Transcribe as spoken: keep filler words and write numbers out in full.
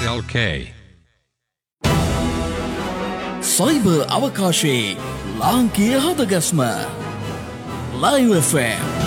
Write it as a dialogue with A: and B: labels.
A: L K
B: cyber අවකාශයේ ලාංකීය හදගස්ම Live F M